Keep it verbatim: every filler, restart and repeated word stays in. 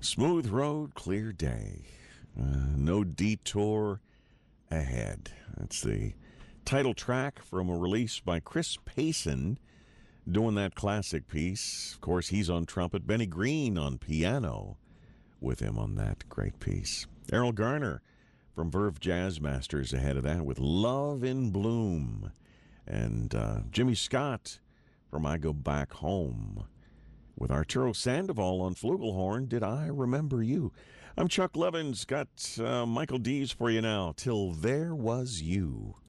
Smooth road, clear day. Uh, no detour ahead. That's the title track from a release by Chris Payson doing that classic piece. Of course, he's on trumpet. Benny Green on piano with him on that great piece. Errol Garner from Verve Jazz Masters ahead of that with Love in Bloom. And uh, Jimmy Scott from I Go Back Home with Arturo Sandoval on flugelhorn, Did I Remember You? I'm Chuck Levins, got uh, Michael Dees for you now, Till There Was You.